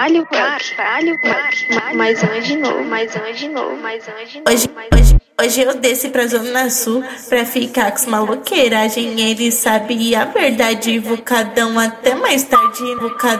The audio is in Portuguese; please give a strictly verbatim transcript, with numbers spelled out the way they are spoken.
caralho, caralho, caralho, mais uma de novo, mais uma de novo, mais uma de novo. Hoje, hoje, hoje eu desci pra Zona Sul pra ficar com os maloqueiragem. Ele sabia a verdade, vucadão até mais tarde, vucadão.